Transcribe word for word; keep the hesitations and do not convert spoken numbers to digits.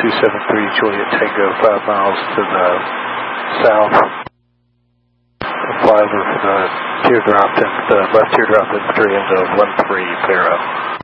two seven three Juliet Tango, five miles to the south. Fly over for the teardrop, and the left teardrop infantry into one three Para.